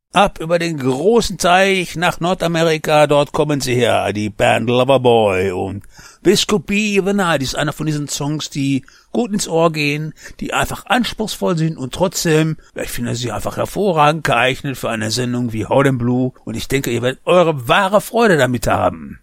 Ab über den großen Teich nach Nordamerika, dort kommen sie her, die Band Loverboy. Und This Could Be the Night ist einer von diesen Songs, die gut ins Ohr gehen, die einfach anspruchsvoll sind und trotzdem, ich finde sie einfach hervorragend geeignet für eine Sendung wie How Them Blue. Und ich denke, ihr werdet eure wahre Freude damit haben.